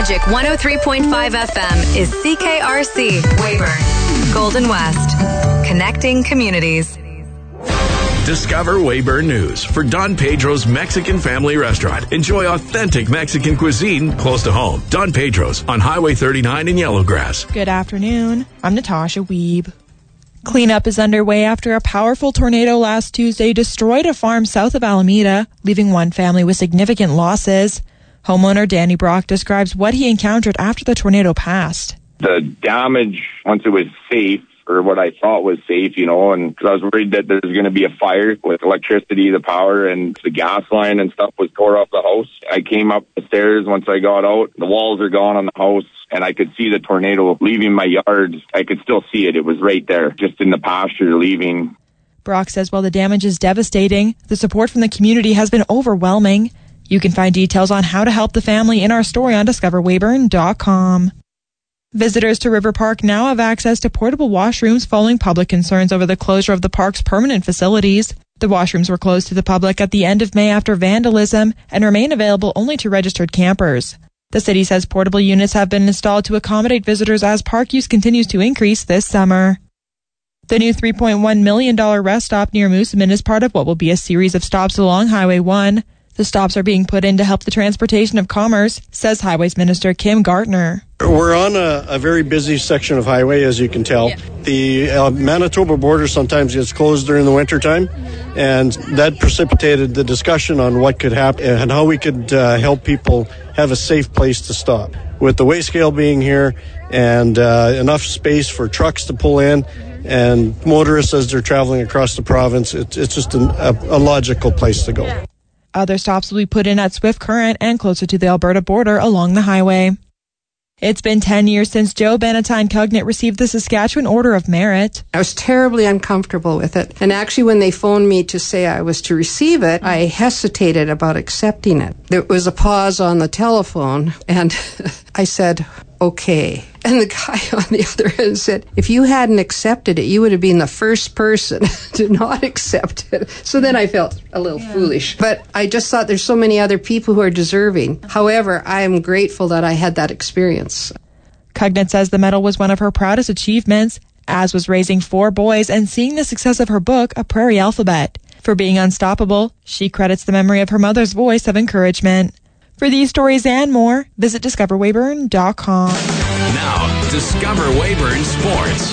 Magic 103.5 FM is CKRC, Weyburn, Golden West, connecting communities. Discover Weyburn News for Don Pedro's Mexican Family Restaurant. Enjoy authentic Mexican cuisine close to home. Don Pedro's on Highway 39 in Yellowgrass. Good afternoon. I'm Natasha Wiebe. Cleanup is underway after a powerful tornado last Tuesday destroyed a farm south of Alameda, leaving one family with significant losses. Homeowner Danny Brock describes what he encountered after the tornado passed. The damage, once it was safe, or what I thought was safe, and because I was worried that there's going to be a fire with electricity, the power, and the gas line and stuff was tore off the house. I came up the stairs once I got out. The walls are gone on the house, and I could see the tornado leaving my yard. I could still see it. It was right there, just in the pasture leaving. Brock says while the damage is devastating, the support from the community has been overwhelming. You can find details on how to help the family in our story on discoverweyburn.com. Visitors to River Park now have access to portable washrooms following public concerns over the closure of the park's permanent facilities. The washrooms were closed to the public at the end of May after vandalism and remain available only to registered campers. The city says portable units have been installed to accommodate visitors as park use continues to increase this summer. The new $3.1 million rest stop near Moosomin is part of what will be a series of stops along Highway 1. The stops are being put in to help the transportation of commerce, says Highways Minister Kim Gartner. We're on a very busy section of highway, as you can tell. Yeah. The Manitoba border sometimes gets closed during the wintertime, and that precipitated the discussion on what could happen and how we could help people have a safe place to stop. With the weigh scale being here and enough space for trucks to pull in and motorists as they're traveling across the province, it's just a logical place to go. Yeah. Other stops will be put in at Swift Current and closer to the Alberta border along the highway. It's been 10 years since Joe Bannatyne Cognate received the Saskatchewan Order of Merit. I was terribly uncomfortable with it. And actually, when they phoned me to say I was to receive it, I hesitated about accepting it. There was a pause on the telephone, and I said, okay. And the guy on the other end said, if you hadn't accepted it, you would have been the first person to not accept it. So then I felt a little foolish. But I just thought there's so many other people who are deserving. However, I am grateful that I had that experience. Cognate says the medal was one of her proudest achievements, as was raising 4 boys and seeing the success of her book, A Prairie Alphabet. For being unstoppable, she credits the memory of her mother's voice of encouragement. For these stories and more, visit discoverweyburn.com. Now, Discover Weyburn Sports.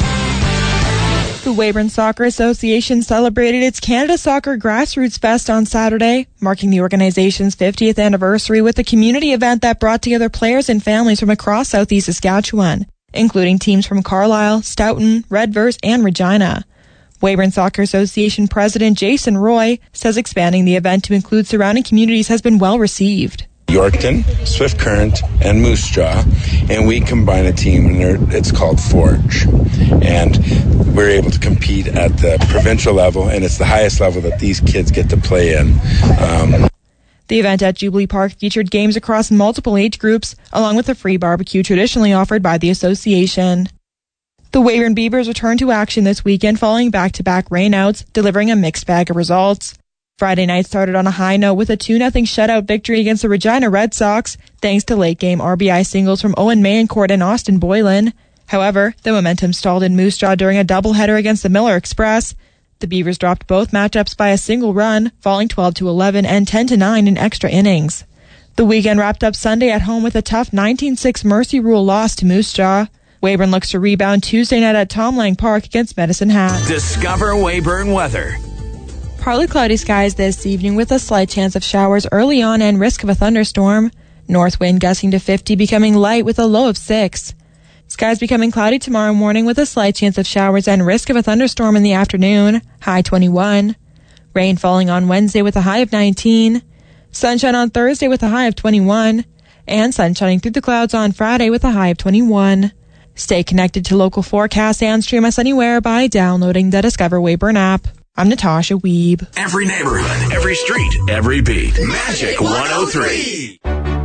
The Weyburn Soccer Association celebrated its Canada Soccer Grassroots Fest on Saturday, marking the organization's 50th anniversary with a community event that brought together players and families from across southeast Saskatchewan, including teams from Carlisle, Stoughton, Redverse, and Regina. Weyburn Soccer Association President Jason Roy says expanding the event to include surrounding communities has been well received. Yorkton, Swift Current, and Moose Jaw, and we combine a team, and it's called Forge. And we're able to compete at the provincial level, and it's the highest level that these kids get to play in. The event at Jubilee Park featured games across multiple age groups, along with a free barbecue traditionally offered by the association. The Weyburn Beavers returned to action this weekend following back-to-back rainouts, delivering a mixed bag of results. Friday night started on a high note with a 2-0 shutout victory against the Regina Red Sox, thanks to late-game RBI singles from Owen Mayencourt and Austin Boylan. However, the momentum stalled in Moose Jaw during a doubleheader against the Miller Express. The Beavers dropped both matchups by a single run, falling 12-11 and 10-9 in extra innings. The weekend wrapped up Sunday at home with a tough 19-6 Mercy Rule loss to Moose Jaw. Weyburn looks to rebound Tuesday night at Tom Lang Park against Medicine Hat. Discover Weyburn weather. Partly cloudy skies this evening with a slight chance of showers early on and risk of a thunderstorm. North wind gusting to 50, becoming light with a low of 6. Skies becoming cloudy tomorrow morning with a slight chance of showers and risk of a thunderstorm in the afternoon, high 21. Rain falling on Wednesday with a high of 19. Sunshine on Thursday with a high of 21. And sun shining through the clouds on Friday with a high of 21. Stay connected to local forecasts and stream us anywhere by downloading the Discover Weyburn app. I'm Natasha Wiebe. Every neighborhood, every street, every beat. Magic 103.